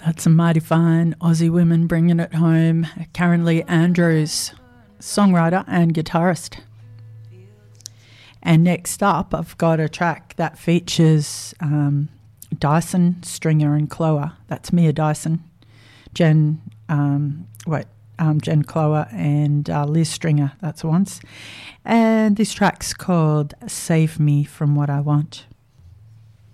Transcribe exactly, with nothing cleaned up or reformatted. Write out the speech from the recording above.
That's some mighty fine Aussie women bringing it home. Karen Lee Andrews, songwriter and guitarist. And next up, I've got a track that features um, Dyson, Stringer and Clower. That's Mia Dyson, Jen, um, wait, um, Jen Clower and uh, Liz Stringer, that's the ones. And this track's called Save Me From What I Want.